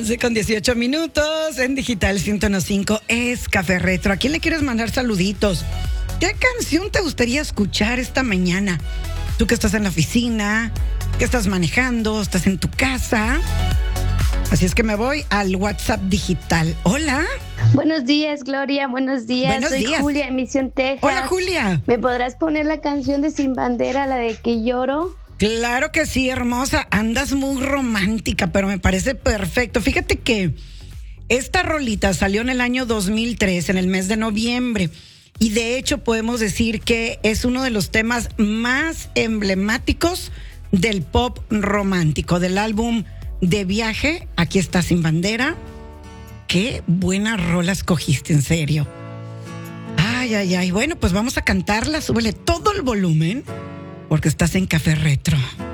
11:18 en Digital 101.5 es Café Retro. ¿A quién le quieres mandar saluditos? ¿Qué canción te gustaría escuchar esta mañana? Tú que estás en la oficina, que estás manejando, estás en tu casa. Así es que me voy al WhatsApp digital. Hola. Buenos días, Gloria. Buenos días. Soy Julia de Misión, Texas. Hola, Julia. ¿Me podrás poner la canción de Sin Bandera, la de Que Lloro? Claro que sí, hermosa. Andas muy romántica, pero me parece perfecto. Fíjate que esta rolita salió en el año 2003, en el mes de noviembre. Y de hecho podemos decir que es uno de los temas más emblemáticos del pop romántico, del álbum De Viaje. Aquí está Sin Bandera. Qué buena rola escogiste, en serio. Ay, ay, ay. Bueno, pues vamos a cantarla. Súbele todo el volumen porque estás en Café Retro.